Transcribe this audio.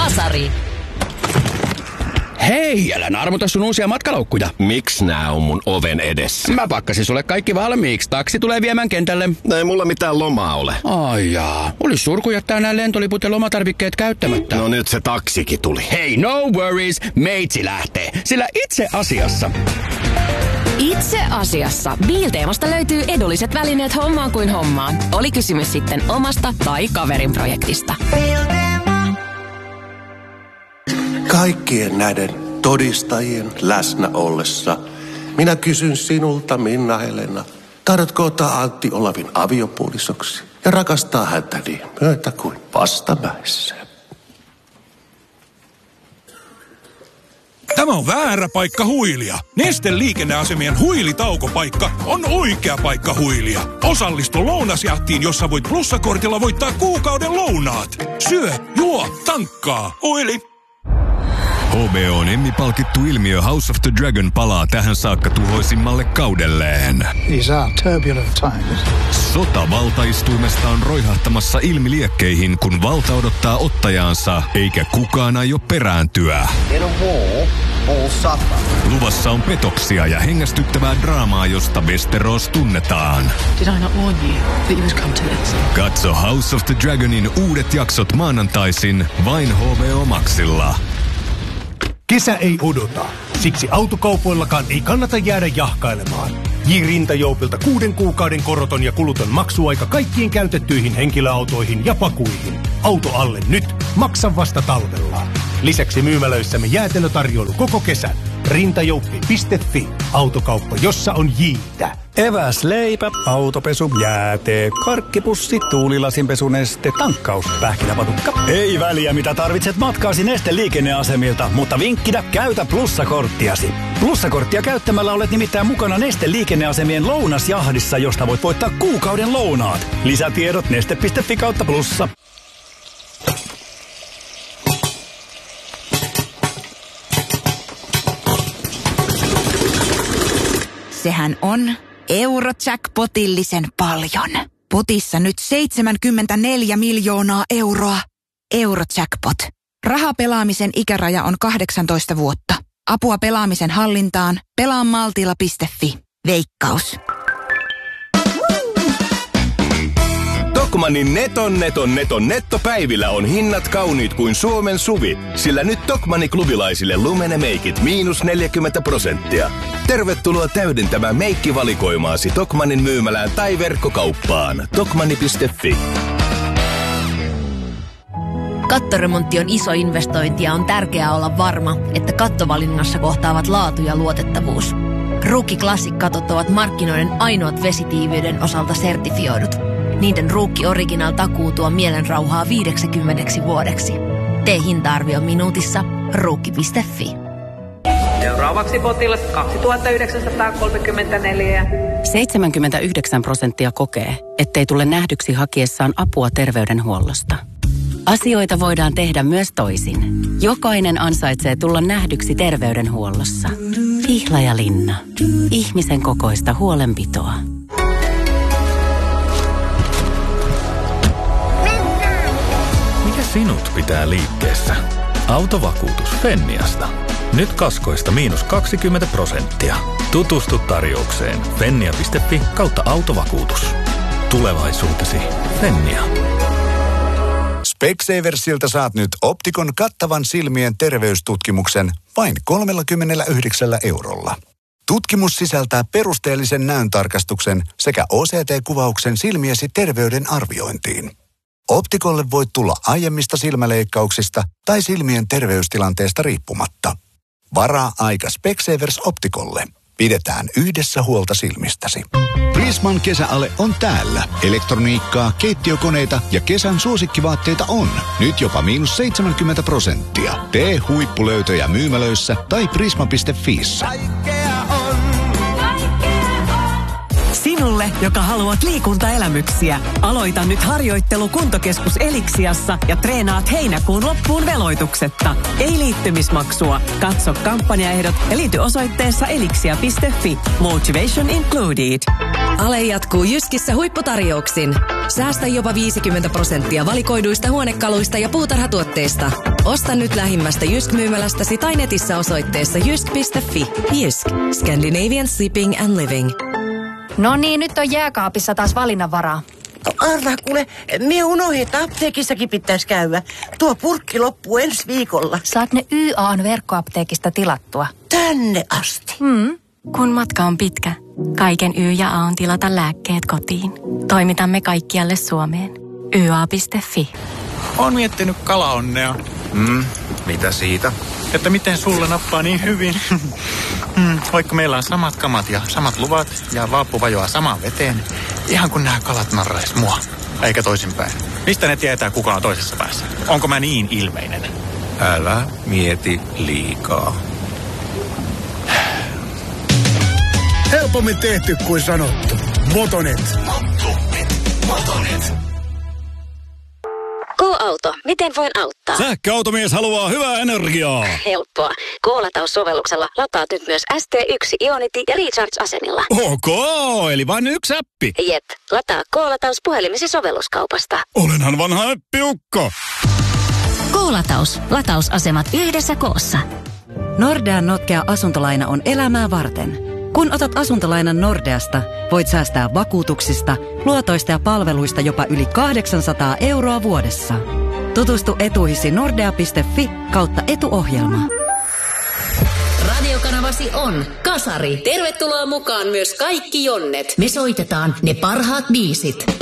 Basari. Hei, älä naarmuta sun uusia matkalaukkuja. Miks nää on mun oven edessä? Mä pakkasin sulle kaikki valmiiksi. Taksi tulee viemään kentälle. Ei mulla mitään lomaa ole. Ai jaa. Olis surku jättää nää lentoliput ja lomatarvikkeet käyttämättä. No nyt se taksikin tuli. Hei, no worries. Meitsi lähtee. Sillä itse asiassa Biilteemasta löytyy edulliset välineet hommaan kuin hommaan. Oli kysymys sitten omasta tai kaverin projektista. Kaikkien näiden todistajien läsnä ollessa minä kysyn sinulta, Minna-Helena, tahdotko ottaa Antti Olavin aviopuolisoksi ja rakastaa häntä niin myötä kuin vastamäessä? Tämä on väärä paikka huilia. Neste liikenneasemien huilitaukopaikka on oikea paikka huilia. Osallistu lounasjahtiin, jossa voit plussakortilla voittaa kuukauden lounaat. Syö, juo, tankkaa, huili. HBO:n Emmy-palkittu ilmiö House of the Dragon palaa tähän saakka tuhoisimmalle kaudelleen. These are turbulent times. Sota valtaistuimesta on roihahtamassa ilmiliekkeihin, kun valta odottaa ottajaansa, eikä kukaan aio perääntyä. Luvassa on petoksia ja hengästyttävää draamaa, josta Westeros tunnetaan. Did I not warn you that you would come to this? Katso House of the Dragonin uudet jaksot maanantaisin vain HBO Maxilla. Kesä ei odota. Siksi autokaupoillakaan ei kannata jäädä jahkailemaan. J-Rintajoupilta 6 kuukauden koroton ja kuluton maksuaika kaikkiin käytettyihin henkilöautoihin ja pakuihin. Auto alle nyt, maksa vasta talvella. Lisäksi myymälöissämme jäätelötarjoilu koko kesän. Rintajouppi.fi. Autokauppa, jossa on J:tä. Eväs, leipä, autopesu, jääteet, karkkipussi, tuulilasinpesuneste, tankkaus, pähkinäpatukka. Ei väliä, mitä tarvitset matkaasi Neste liikenneasemilta, mutta vinkkinä käytä plussakorttiasi. Plussakorttia käyttämällä olet nimittäin mukana Neste liikenneasemien lounasjahdissa, josta voit voittaa kuukauden lounaat. Lisätiedot neste.fi/plussa. Sehän on Eurojackpotillisen paljon. Potissa nyt 74 miljoonaa euroa. Eurojackpot. Rahapelaamisen ikäraja on 18 vuotta. Apua pelaamisen hallintaan. Pelaamaltilla.fi. Veikkaus. Tokmannin nettopäivillä on hinnat kauniit kuin Suomen suvi, sillä nyt Tokmanni klubilaisille Lumene-meikit -40%. Tervetuloa täydentämään meikkivalikoimaasi Tokmannin myymälään tai verkkokauppaan. Tokmanni.fi. Kattoremontti on iso investointi ja on tärkeää olla varma, että kattovalinnassa kohtaavat laatu ja luotettavuus. Ruukki Classic-katot ovat markkinoiden ainoat vesitiiviyden osalta sertifioidut. Niiden Ruukki Original takuu tuo mielenrauhaa 50 vuodeksi. Tee hinta-arvio minuutissa. Ruukki.fi. Seuraavaksi potilas 2934. 79% kokee, ettei tule nähdyksi hakiessaan apua terveydenhuollosta. Asioita voidaan tehdä myös toisin. Jokainen ansaitsee tulla nähdyksi terveydenhuollossa. Pihlajalinna. Ihmisen kokoista huolenpitoa. Mikä sinut pitää liikkeessä? Autovakuutus Fenniasta. Nyt kaskoista -20%. Tutustu tarjoukseen fennia.fi/autovakuutus. Tulevaisuutesi Fennia. Specsaversilta saat nyt Optikon kattavan silmien terveystutkimuksen vain 39 €. Tutkimus sisältää perusteellisen näöntarkastuksen sekä OCT-kuvauksen silmiesi terveyden arviointiin. Optikolle voit tulla aiemmista silmäleikkauksista tai silmien terveystilanteesta riippumatta. Varaa aika Specsavers Optikolle. Pidetään yhdessä huolta silmistäsi. Prisman kesäale on täällä. Elektroniikkaa, keittiökoneita ja kesän suosikkivaatteita on. Nyt jopa -70%. Tee huippulöytöjä myymälöissä tai prisma.fiissä. Sinulle, joka haluat liikuntaelämyksiä, aloita nyt harjoittelu Kuntokeskus Eliksiassa ja treenaat heinäkuun loppuun veloituksetta. Ei liittymismaksua. Katso kampanjaehdot ja liity osoitteessa elixia.fi. Motivation included. Ale jatkuu Jyskissä huipputarjouksin. Säästä jopa 50% valikoiduista huonekaluista ja puutarhatuotteista. Osta nyt lähimmästä Jysk-myymälästäsi tai netissä osoitteessa jysk.fi. Jysk. Scandinavian Sleeping and Living. No niin, nyt on jääkaapissa taas valinnanvaraa. Arvaa kuule, me unohdin, että apteekissakin pitäisi käydä. Tuo purkki loppuu ensi viikolla. Saat ne YA:n verkkoapteekista tilattua. Tänne asti. Kun matka on pitkä, kaiken Y ja A on tilata lääkkeet kotiin. Toimitamme kaikkialle Suomeen. YA.fi. Oon miettinyt kalaonnea. Mitä siitä? Että miten sulle nappaa niin hyvin. Vaikka meillä on samat kamat ja samat luvat ja vaappu vajoaa samaan veteen. Ihan kun nämä kalat narrais mua. Eikä toisinpäin. Mistä ne tietää, kuka on toisessa päässä? Onko mä niin ilmeinen? Älä mieti liikaa. Helpommin tehty kuin sanottu. Motonet. Motonet. K-auto. Miten voin auttaa? Sähköautomies haluaa hyvää energiaa. Helppoa. K-lataussovelluksella lataat nyt myös ST1, Ionity ja Recharge-asenilla. Ok, eli vain yksi appi. Jep. Lataa K-lataus puhelimesi sovelluskaupasta. Olenhan vanha appiukko. K-lataus. Latausasemat yhdessä koossa. Nordean notkea asuntolaina on elämää varten. Kun otat asuntolainan Nordeasta, voit säästää vakuutuksista, luotoista ja palveluista jopa yli 800 € vuodessa. Tutustu etuihisi nordea.fi/etuohjelma. Radiokanavasi on Kasari. Tervetuloa mukaan myös kaikki jonnet. Me soitetaan ne parhaat biisit.